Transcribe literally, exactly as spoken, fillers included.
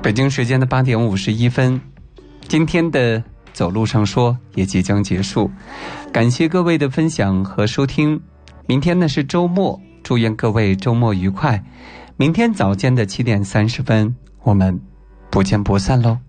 北京时间的八点五十一分，今天的走路上说也即将结束，感谢各位的分享和收听。明天呢是周末，祝愿各位周末愉快。明天早间的七点三十分，我们不见不散喽。